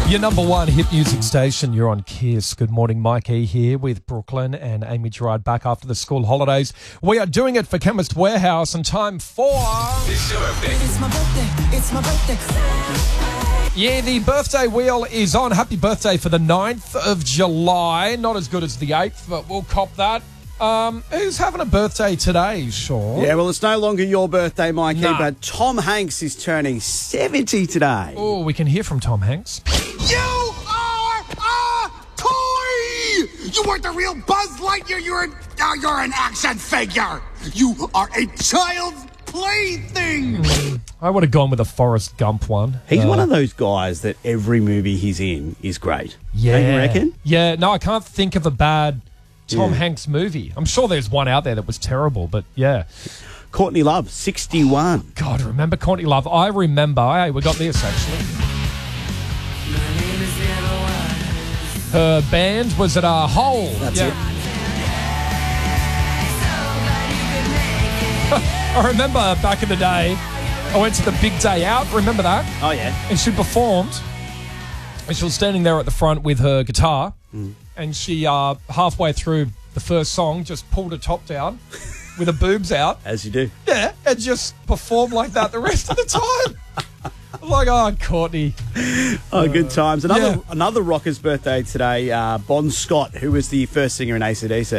Your number one hit music station, you're on Kiss. Good morning, Mike E here with Brooklyn and Amy Gerard back after the school holidays. We are doing it for Chemist Warehouse and time for... It's your birthday. It's my birthday. It's my birthday. Yeah, the birthday wheel is on. Happy birthday for the 9th of July. Not as good as the 8th, but we'll cop that. Who's having a birthday today, Sean? Yeah, well, it's no longer your birthday, Mikey, No. but Tom Hanks is turning 70 today. Oh, we can hear from Tom Hanks. You are a toy! You weren't the real Buzz Lightyear. You're an action figure. You are a child's plaything. I would have gone with a Forrest Gump one. He's one of those guys that every movie he's in is great. Yeah. Don't you reckon? Yeah, no, I can't think of a bad Tom Yeah. Hanks movie. I'm sure there's one out there that was terrible, but yeah. Courtney Love, 61. God, remember Courtney Love? I remember. Hey, we got this, actually. Her band was at Hole. That's it. I remember back in the day, I went to the Big Day Out. Remember that? Oh, yeah. And she performed. And she was standing there at the front with her guitar. And she, halfway through the first song, just pulled her top down with her boobs out. As you do. Yeah, and just performed like that the rest of the time. I'm like, oh, Courtney. Oh, good times. yeah. Another rocker's birthday today, Bon Scott, who was the first singer in AC/DC.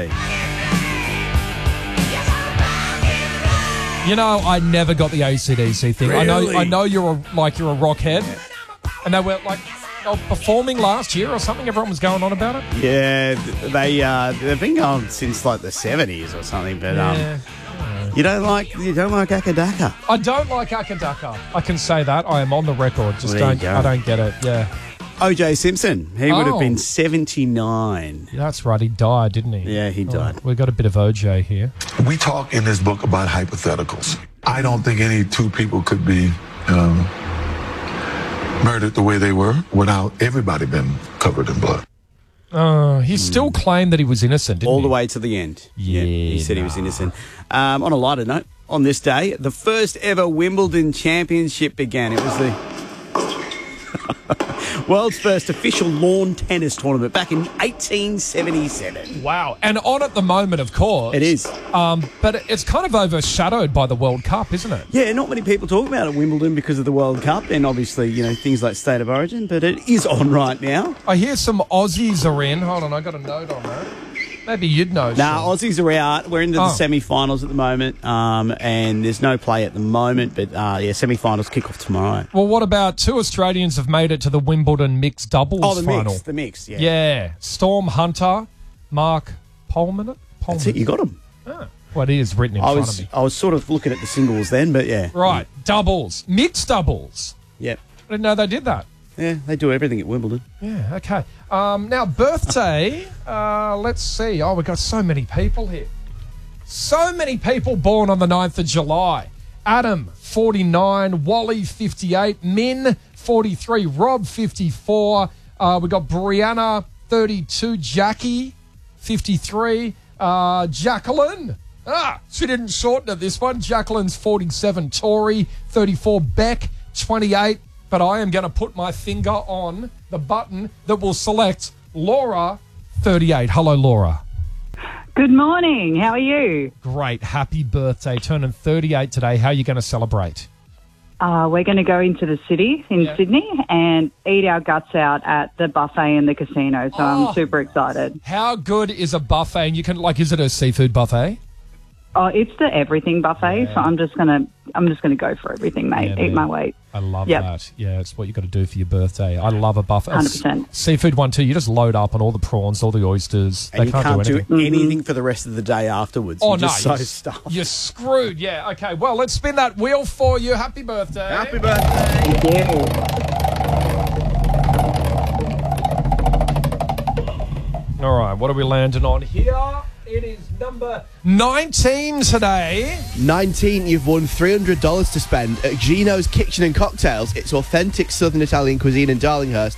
You know, I never got the AC/DC thing. Really? I know you're a rockhead, and they were like performing last year or something. Everyone was going on about it. Yeah, they've been going since like the 70s or something, but Yeah. you don't like Akadaka. I don't like Akadaka. I can say that. I am on the record. Just There you don't. go. I don't get it. Yeah, O.J. Simpson, he would have Oh. been 79. that's right. He died, didn't he? Yeah, he died. We got a bit of OJ here. We talk in this book about hypotheticals. I don't think any two people could be murdered the way they were without everybody being covered in blood. He still claimed that he was innocent, didn't All he? the way to the end. Yeah, he said he was innocent. On a lighter note, on this day, the first ever Wimbledon Championship began. It was the world's first official lawn tennis tournament back in 1877. Wow. And on at the moment, of course. It is. But it's kind of overshadowed by the World Cup, isn't it? Yeah, not many people talk about it, Wimbledon, because of the World Cup and obviously, things like State of Origin, but it is on right now. I hear some Aussies are in. Hold on, I got a note on that. Maybe you'd know. Now, Sean. Aussies are out. We're into Oh. the semi-finals at the moment, and there's no play at the moment, but semi-finals kick off tomorrow. Well, what about two Australians have made it to the Wimbledon mixed doubles Oh, the final? mix, yeah. Yeah. Storm Hunter, Mark Polman. That's it, you got them. Well, it is written in front of me. I was sort of looking at the singles then, but yeah. Right. Doubles. Mixed doubles. Yep. I didn't know they did that. Yeah, they do everything at Wimbledon. Yeah, okay. Now, birthday, let's see. Oh, we've got so many people here. So many people born on the 9th of July. Adam, 49. Wally, 58. Min, 43. Rob, 54. We got Brianna, 32. Jackie, 53. Jacqueline. She didn't shorten it, this one. Jacqueline's 47. Tori, 34. Beck, 28. But I am going to put my finger on the button that will select Laura, 38. Hello, Laura. Good morning. How are you? Great. Happy birthday. Turning 38 today. How are you going to celebrate? We're going to go into the city in Sydney and eat our guts out at the buffet in the casino. So I'm super excited. How good is a buffet? And you can, is it a seafood buffet? Oh, it's the everything buffet. So I'm just gonna go for everything, mate. Yeah, Eat my weight. I love Yep. that. Yeah, it's what you got to do for your birthday. I love a buffet. 100%. Seafood one too. You just load up on all the prawns, all the oysters. And They you can't do anything. anything for the rest of the day afterwards. Oh, You're just so you're, stuffed. you're screwed. Yeah, okay. Well, let's spin that wheel for you. Happy birthday. Happy birthday. Thank you. All right, what are we landing on here? It is number 19 today. 19, you've won $300 to spend at Gino's Kitchen and Cocktails. It's authentic Southern Italian cuisine in Darlinghurst.